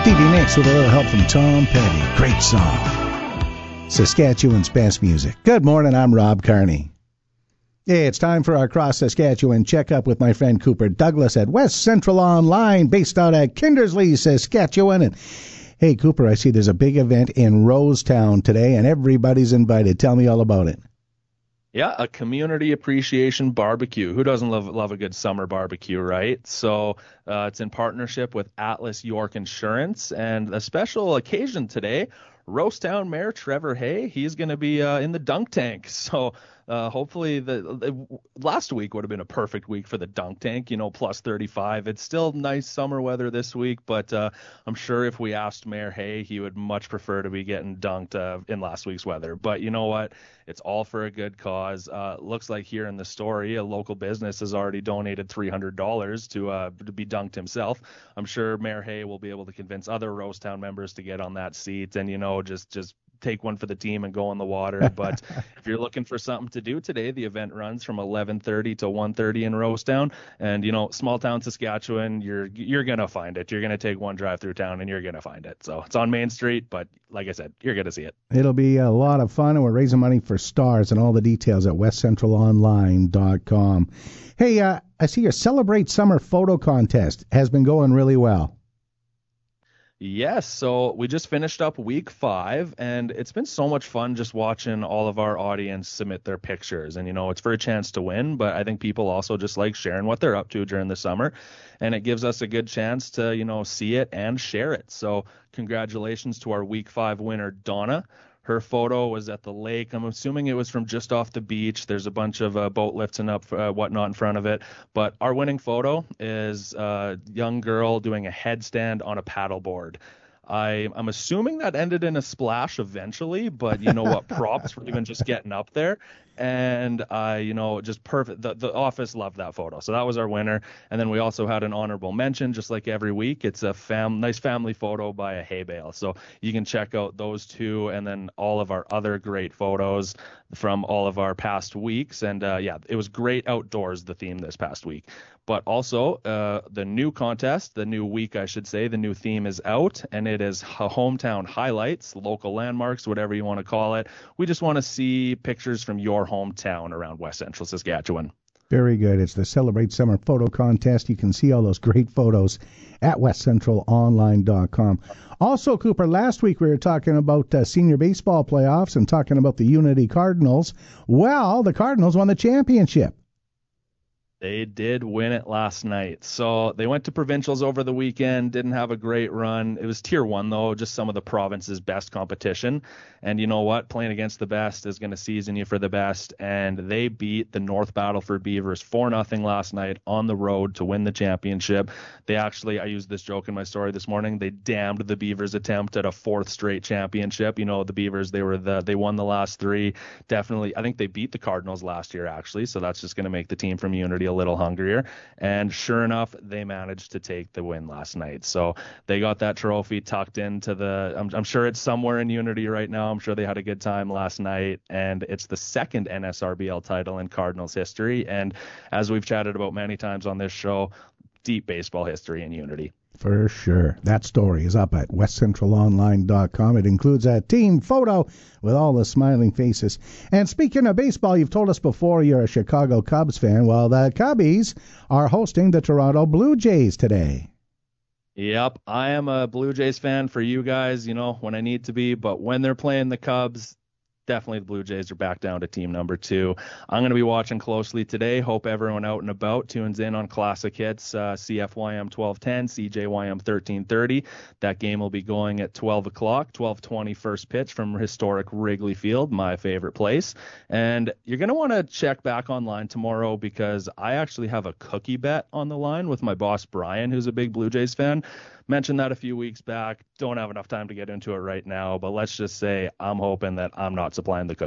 Stevie Nicks with a little help from Tom Petty. Great song. Saskatchewan's best music. Good morning, I'm Rob Carney. Hey, it's time for our Cross Saskatchewan checkup with my friend Cooper Douglas at West Central Online, based out at Kindersley, Saskatchewan. And hey, Cooper, I see there's a big event in Rosetown today, and everybody's invited. Tell me all about it. Yeah, a community appreciation barbecue. Who doesn't love a good summer barbecue, right? So it's in partnership with Atlas York Insurance, and a special occasion today. Rosetown Mayor Trevor Hay, he's going to be in the dunk tank. So hopefully last week would have been a perfect week for the dunk tank, plus 35. It's still nice summer weather this week, but I'm sure if we asked Mayor Hay, he would much prefer to be getting dunked in last week's weather. But you know what? It's all for a good cause. Looks like here in the story, a local business has already donated $300 to be dunked himself. I'm sure Mayor Hay will be able to convince other Rosetown members to get on that seat and, just take one for the team and go in the water. But if you're looking for something to do today, the event runs from 11:30 to 1:30 in Rosetown. And, small town Saskatchewan, you're going to find it. You're going to take one drive through town and you're going to find it. So it's on Main Street, but like I said, you're going to see it. It'll be a lot of fun, and we're raising money for STARS, and all the details at westcentralonline.com. Hey, I see your Celebrate Summer photo contest has been going really well. Yes, so we just finished up week 5, and it's been so much fun just watching all of our audience submit their pictures. And, it's for a chance to win, but I think people also just like sharing what they're up to during the summer, and it gives us a good chance to, see it and share it. So congratulations to our week 5 winner, Donna. Her photo was at the lake. I'm assuming it was from just off the beach. There's a bunch of boat lifting up, whatnot in front of it. But our winning photo is a young girl doing a headstand on a paddleboard. I'm assuming that ended in a splash eventually, but you know what? Props for even just getting up there. And just perfect. The office loved that photo. So that was our winner. And then we also had an honorable mention, just like every week. It's a nice family photo by a hay bale. So you can check out those two and then all of our other great photos from all of our past weeks. And it was great outdoors, the theme this past week. But also the new contest, the new week, I should say, the new theme is out, and it is hometown highlights, local landmarks, whatever you want to call it. We just want to see pictures from your hometown around West Central Saskatchewan. Very good. It's the Celebrate Summer photo contest. You can see all those great photos at westcentralonline.com. Also, Cooper, last week we were talking about senior baseball playoffs and talking about the Unity Cardinals. Well, the Cardinals won the championship. They did win it last night. So they went to provincials over the weekend, didn't have a great run. It was tier 1, though, just some of the province's best competition. And you know what? Playing against the best is going to season you for the best. And they beat the North Battleford Beavers 4-0 last night on the road to win the championship. They actually, I used this joke in my story this morning, they damned the Beavers' attempt at a 4th straight championship. The Beavers, they won the last 3. Definitely, I think they beat the Cardinals last year, actually. So that's just going to make the team from Unity a little hungrier, and sure enough, they managed to take the win last night. So they got that trophy tucked into I'm sure it's somewhere in Unity right now. I'm sure they had a good time last night, and it's the second NSRBL title in Cardinals history, and as we've chatted about many times on this show, deep baseball history in Unity. For sure. That story is up at westcentralonline.com. It includes a team photo with all the smiling faces. And speaking of baseball, you've told us before you're a Chicago Cubs fan. Well, the Cubbies are hosting the Toronto Blue Jays today. Yep, I am a Blue Jays fan for you guys, when I need to be. But when they're playing the Cubs, definitely the Blue Jays are back down to team number 2. I'm going to be watching closely today. Hope everyone out and about tunes in on Classic Hits, CFYM 1210, CJYM 1330. That game will be going at 12 o'clock, 12:20 first pitch from historic Wrigley Field, my favorite place. And you're going to want to check back online tomorrow because I actually have a cookie bet on the line with my boss, Brian, who's a big Blue Jays fan. Mentioned that a few weeks back. Don't have enough time to get into it right now, but let's just say I'm hoping that I'm not supplying the cookie.